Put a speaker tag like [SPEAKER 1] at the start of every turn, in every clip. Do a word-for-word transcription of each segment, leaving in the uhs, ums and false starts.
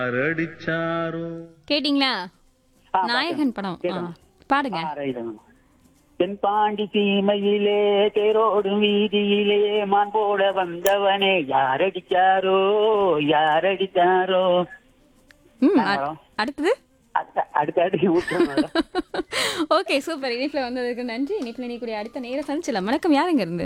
[SPEAKER 1] அரடிச்சாரோ
[SPEAKER 2] கேட்டிங்களா?
[SPEAKER 3] ஆ, பாத்தேன்.
[SPEAKER 2] நாயகன் படம். ஆ,
[SPEAKER 3] கேட்டேன்.
[SPEAKER 2] பாடுங்க.
[SPEAKER 3] ஆ, ரைட்டுங்க. தென்பாண்டி சீமையிலே தேரோடும் வீதியிலே மான் போட வந்தவனே யாரடிச்சாரோ யாரடிச்சாரோ.
[SPEAKER 2] ம், அ-
[SPEAKER 3] மேடம்.
[SPEAKER 2] அடுத்தது.
[SPEAKER 3] அடுத்த அடுத்த அடி ஊட்டுறேன் மேடம்.
[SPEAKER 2] Okay, super. இனிப்புல வந்ததுக்கு நன்றி. இனிப்புல நீ கூடிய அடுத்த நேரம் சந்திச்சலாம். வணக்கம், யாருங்க இருந்து?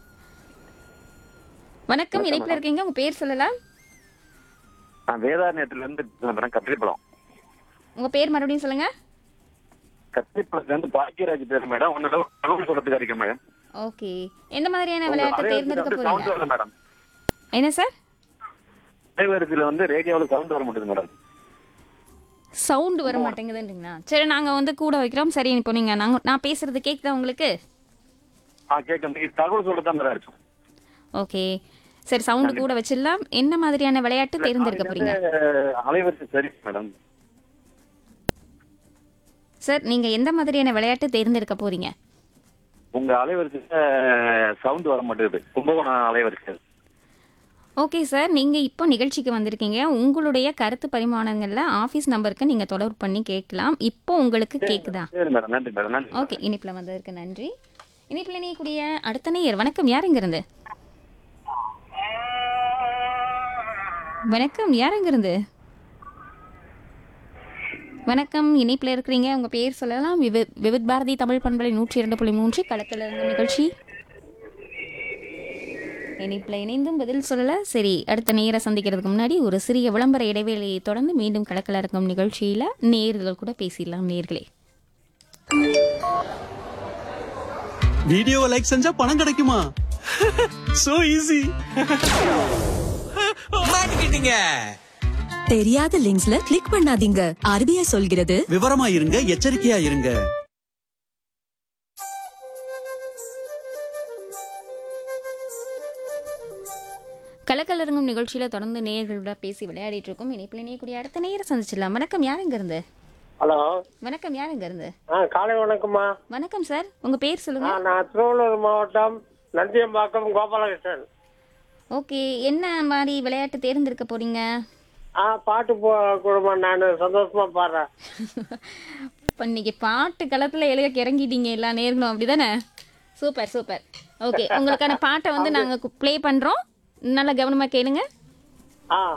[SPEAKER 2] வணக்கம், இனிப்புல இருக்கீங்க, உங்க பேர் சொல்லலாம்.
[SPEAKER 4] நான் வேதாரண்யத்துல இருந்து பேசுறேன். கத்திரிப்பழம்
[SPEAKER 2] உங்க பேர் மறுபடியும் சொல்லுங்க.
[SPEAKER 4] கத்திரிப்பழத்துல இருந்து பாக்கியராஜ் பேர் மேடம். உன்னோட தகவல் சொல்றதுக்கு இருக்கேன் மேடம்.
[SPEAKER 2] ஓகே, எந்த மாதிரியான விளையாட்டை தேர்ந்தெடுக்க
[SPEAKER 4] சவுண்ட்
[SPEAKER 2] போறீங்க?
[SPEAKER 4] வரல மேடம்.
[SPEAKER 2] என்ன சார்?
[SPEAKER 4] அலைவரிசையில வந்து ரேடியோவில் சவுண்ட் வர மாட்டேங்குது மேடம்.
[SPEAKER 2] சவுண்ட் வர மாட்டேங்குதுன்றீங்களா? சரி, நாங்க வந்து கூட வைக்கிறோம். சரி, இப்போ நீங்க நாங்க நான் பேசுறது கேக்குதா உங்களுக்கு?
[SPEAKER 4] ஆ கேட்க தகவல் சொல்றதா மேடம் இருக்கும்.
[SPEAKER 2] ஓகே, சரி, சவுண்ட் கூட வச்சிடலாம். என்ன மாதிரியான விளையாட்டு தேர்ந்தெடுக்க போறீங்க?
[SPEAKER 4] அலைவரிசை சரி மேடம்.
[SPEAKER 2] சார், நீங்க எந்த மாதிரியான விளையாட்டு தேர்ந்தெடுக்க போறீங்க?
[SPEAKER 4] உங்க அலைவரிசையில சவுண்ட் வர மாட்டேங்குது. கும்பகோணம் அலைவரிசை.
[SPEAKER 2] ஓகே சார், நீங்க இப்போ நிகழ்ச்சிக்கு வந்திருக்கீங்க. உங்களுடைய கருத்து பரிமாணங்கள்ல ஆபீஸ் நம்பருக்கு நீங்க தொடர்பு பண்ணி கேட்கலாம். இப்போ உங்களுக்கு கேக்குதா?
[SPEAKER 4] சரி மேடம், நன்றி மேடம், நன்றி.
[SPEAKER 2] ஓகே, இனிப்புல வந்ததற்கு நன்றி. இனிப்புல நீ கூடிய அடுத்த நேயர். வணக்கம், யார் இங்க இருந்து? வணக்கம், யார் இங்க இருந்து? வணக்கம், இணைப்புல இருக்கிறீங்க, உங்க பேர் சொல்லலாம். விவி- விவித் பாரதி தமிழ் பண்பலை நூற்றி இரண்டு புள்ளி மூன்று களத்தில் இருந்த நிகழ்ச்சி. இணைப்புல இணைந்தும் பதில் சொல்லல. சரி, அடுத்த நேர சந்திக்கிறதுக்கு முன்னாடி ஒரு சிறிய விளம்பர இடைவேளையை தொடர்ந்து மீண்டும் களக்கல இருக்கும் நிகழ்ச்சியில நேர்கள் கூட பேசிடலாம். நேர்களே,
[SPEAKER 5] வீடியோவை லைக் செஞ்சா பணம் கிடைக்குமா? So easy.
[SPEAKER 6] மாட்டிக்கிட்டீங்க.
[SPEAKER 7] தெரியாத லிங்க்ஸ்ல கிளிக் பண்ணாதீங்க. ஆர்பிஐ சொல்கிறது,
[SPEAKER 5] விவரமா இருங்க, எச்சரிக்கையா இருங்க.
[SPEAKER 2] கலக்கலரங்கும் நிகழ்ச்சியில தொடர்ந்து நேயர்களோட பேசி விளையாடிட்டு இருக்கோம். இணைப்புல இணையக்கூடிய அடுத்த நேரம் சந்திச்சிடலாம். வணக்கம், யார் இங்க இருந்து?
[SPEAKER 8] ஹலோ.
[SPEAKER 2] வணக்கம், யார் இங்க இருந்து?
[SPEAKER 8] ஆ காலை வணக்கம்மா.
[SPEAKER 2] வணக்கம் சார், உங்க பேர்
[SPEAKER 8] ஆ
[SPEAKER 2] சொல்லுங்க.
[SPEAKER 8] நான் திருவள்ளூர் மாவட்டம் நந்தியம்பாக்கம் கோபாலகிருஷ்ணன்.
[SPEAKER 2] ஓகே, என்ன மாதிரி விளையாட்டு தேர்ந்தெடுக்க போறீங்க?
[SPEAKER 8] ஆ பாட்டு போ குடும்பம் நான் சந்தோஷமா பாடுறேன்.
[SPEAKER 2] இப்போ இன்னைக்கு பாட்டு களத்துல எழுக இறங்கிட்டீங்க எல்லா நேர்களும், அப்படிதானே? Super super. ஓகே, உங்களுக்கான பாட்டை வந்து நாங்க ப்ளே பண்றோம். நல்லா கவனமா கேளுங்க.
[SPEAKER 8] ஆ